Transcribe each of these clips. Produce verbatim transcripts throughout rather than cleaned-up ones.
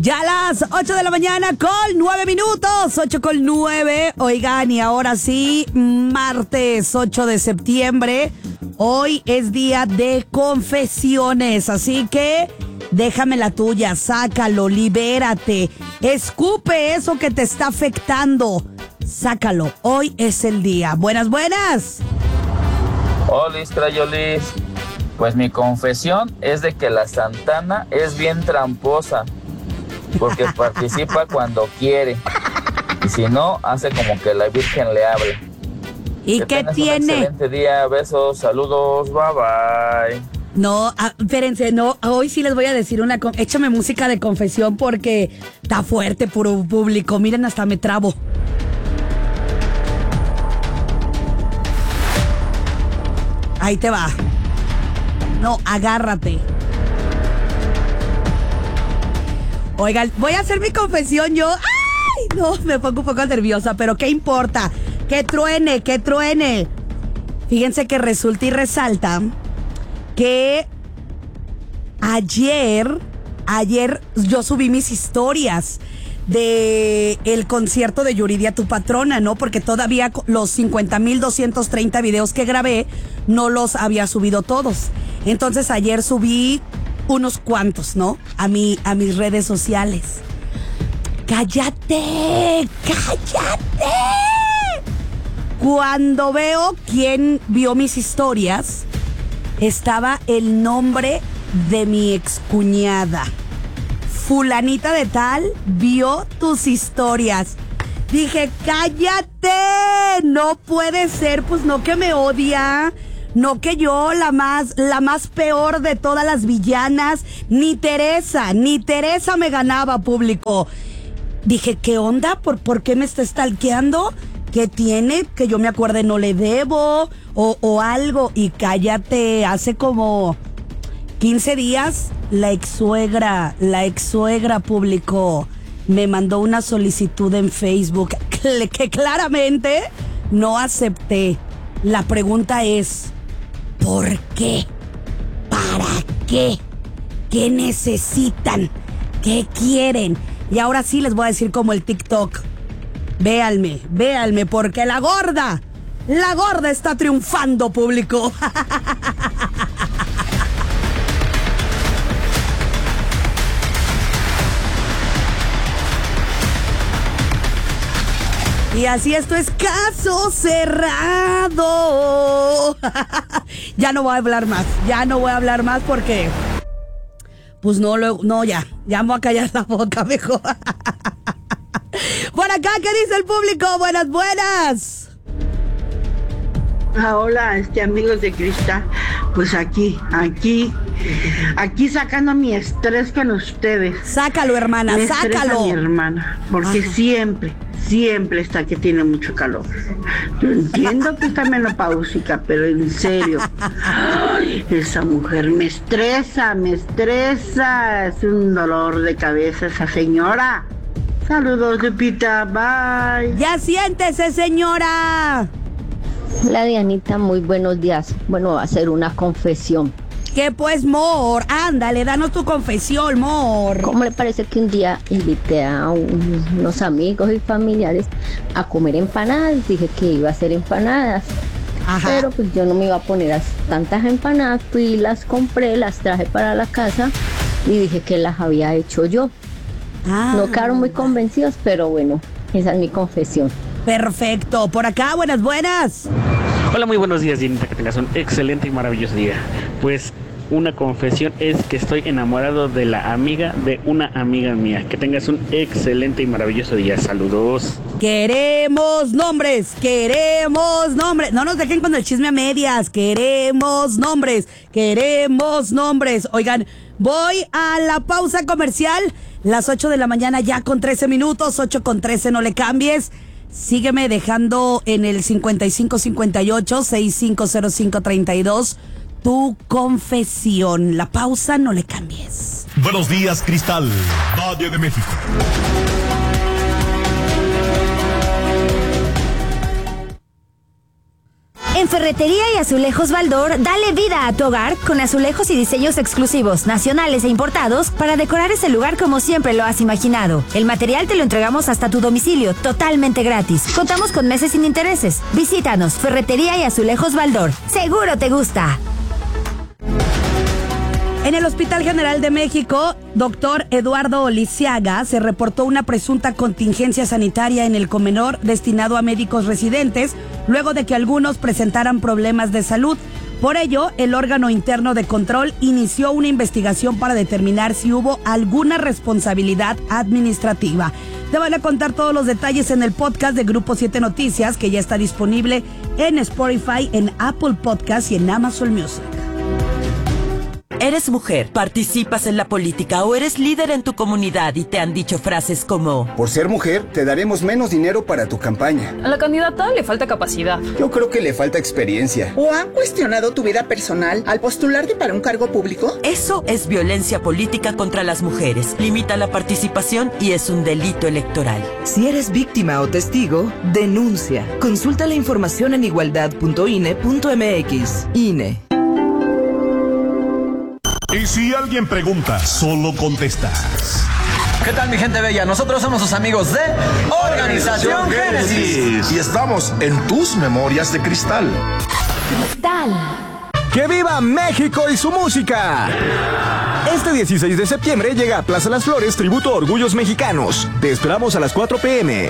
Ya las ocho de la mañana con nueve minutos, ocho con nueve. Oigan, y ahora sí, martes ocho de septiembre. Hoy es día de confesiones, así que déjame la tuya, sácalo, libérate, escupe eso que te está afectando, sácalo, hoy es el día. Buenas, buenas. Olis, Crayolis. Pues mi confesión es de que la Santana es bien tramposa, porque participa cuando quiere, y si no, hace como que la Virgen le habla. ¿Y que qué tiene? Un excelente día, besos, saludos, bye bye. No, ah, espérense, no, hoy sí les voy a decir una, con- échame música de confesión porque está fuerte, puro público, miren, hasta me trabo. Ahí te va. No, agárrate. Oigan, voy a hacer mi confesión yo. ¡Ay! No, me pongo un poco nerviosa, pero ¿qué importa? Que truene, que truene. Fíjense que resulta y resalta que ayer, ayer yo subí mis historias de el concierto de Yuridia, tu patrona, ¿no? Porque todavía los cincuenta mil doscientos treinta videos que grabé no los había subido todos. Entonces ayer subí unos cuantos, ¿no? A mi, a mis redes sociales. ¡Cállate! ¡Cállate! Cuando veo quién vio mis historias, estaba el nombre de mi excuñada. Fulanita de tal vio tus historias. Dije, cállate, no puede ser, pues no que me odia, no que yo, la más, la más peor de todas las villanas, ni Teresa, ni Teresa me ganaba, público. Dije, ¿qué onda? ¿Por, por qué me está stalkeando? ¿Qué tiene? Que yo me acuerde, no le debo, o, o algo. Y cállate, hace como quince días, la ex-suegra, la ex-suegra publicó, me mandó una solicitud en Facebook que, que claramente no acepté. La pregunta es, ¿por qué? ¿Para qué? ¿Qué necesitan? ¿Qué quieren? Y ahora sí les voy a decir como el TikTok. Véanme, véanme, porque la gorda, la gorda está triunfando, público. Y así esto es caso cerrado. Ya no voy a hablar más, ya no voy a hablar más porque, pues no, luego, no, ya, ya me voy a callar la boca mejor. Por acá, ¿qué dice el público? Buenas, buenas. Ah, hola, este, amigos de Cristal. Pues aquí, aquí, aquí sacando mi estrés con ustedes. Sácalo, hermana, Me estresa sácalo. mi hermana, porque Ajá. siempre, siempre está que tiene mucho calor. Yo entiendo que está menopáusica, pero en serio, ay, esa mujer me estresa, me estresa. Es un dolor de cabeza esa señora. Saludos, Lupita, bye. Ya siéntese, señora. Hola Dianita, muy buenos días. Bueno, voy a hacer una confesión. ¿Qué pues, Mor? Ándale, danos tu confesión, Mor. ¿Cómo le parece que un día invité a un- unos amigos y familiares a comer empanadas? Dije que iba a hacer empanadas. Ajá. Pero pues yo no me iba a poner a hacer tantas empanadas. Fui, las compré, las traje para la casa y dije que las había hecho yo. Ah, No quedaron muy convencidos, pero bueno, esa es mi confesión. perfecto. Por acá, buenas, buenas. Hola, muy buenos días, Dianita, que tengas un excelente y maravilloso día. Pues una confesión es que estoy enamorado de la amiga de una amiga mía. Que tengas un excelente y maravilloso día. Saludos. Queremos nombres, queremos nombres. No nos dejen con el chisme a medias. Queremos nombres, queremos nombres. Oigan, voy a la pausa comercial. Las ocho de la mañana ya con trece minutos. ocho con trece, no le cambies. Sígueme dejando en el cincuenta y cinco cincuenta y ocho, sesenta y cinco cero cinco treinta y dos tu confesión. La pausa, no le cambies. Buenos días, Cristal, Valle de México. En Ferretería y Azulejos Baldor, dale vida a tu hogar con azulejos y diseños exclusivos, nacionales e importados para decorar ese lugar como siempre lo has imaginado. El material te lo entregamos hasta tu domicilio, totalmente gratis. Contamos con meses sin intereses. Visítanos, Ferretería y Azulejos Baldor. Seguro te gusta. En el Hospital General de México, doctor Eduardo Oliciaga, se reportó una presunta contingencia sanitaria en el comedor destinado a médicos residentes, luego de que algunos presentaran problemas de salud. Por ello, el órgano interno de control inició una investigación para determinar si hubo alguna responsabilidad administrativa. Te van a contar todos los detalles en el podcast de Grupo siete Noticias, que ya está disponible en Spotify, en Apple Podcasts y en Amazon Music. ¿Eres mujer, participas en la política o eres líder en tu comunidad y te han dicho frases como: por ser mujer, te daremos menos dinero para tu campaña? A la candidata le falta capacidad. Yo creo que le falta experiencia. ¿O han cuestionado tu vida personal al postularte para un cargo público? Eso es violencia política contra las mujeres. Limita la participación y es un delito electoral. Si eres víctima o testigo, denuncia. Consulta la información en igualdad punto i n e punto m x. I N E. Y si alguien pregunta, solo contestas. ¿Qué tal, mi gente bella? Nosotros somos sus amigos de Organización Génesis. Y estamos en tus memorias de cristal. Cristal. ¡Que viva México y su música! Este dieciséis de septiembre llega a Plaza Las Flores tributo a Orgullos Mexicanos. Te esperamos a las cuatro pe eme.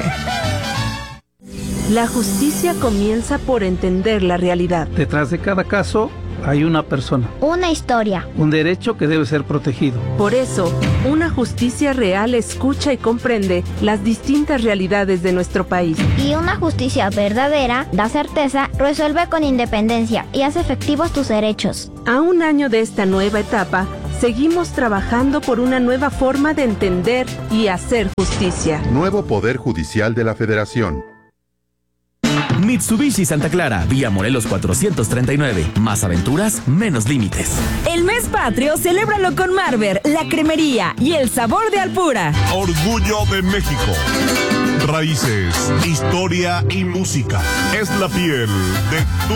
La justicia comienza por entender la realidad. Detrás de cada caso hay una persona. Una historia. Un derecho que debe ser protegido. Por eso, una justicia real escucha y comprende las distintas realidades de nuestro país. Y una justicia verdadera da certeza, resuelve con independencia y hace efectivos tus derechos. A un año de esta nueva etapa, seguimos trabajando por una nueva forma de entender y hacer justicia. Nuevo Poder Judicial de la Federación. Mitsubishi Santa Clara, vía Morelos cuatrocientos treinta y nueve. Más aventuras, menos límites. El mes patrio, celébralo con Marber, la cremería y el sabor de Alpura. Orgullo de México. Raíces, historia y música. Es la piel de tu